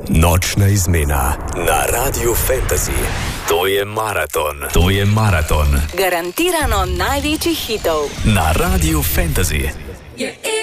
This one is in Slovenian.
Nočna izmena na Radiu Fantasy. To je maraton. To je maraton. Garantirano največjih hitov na Radiu Fantasy.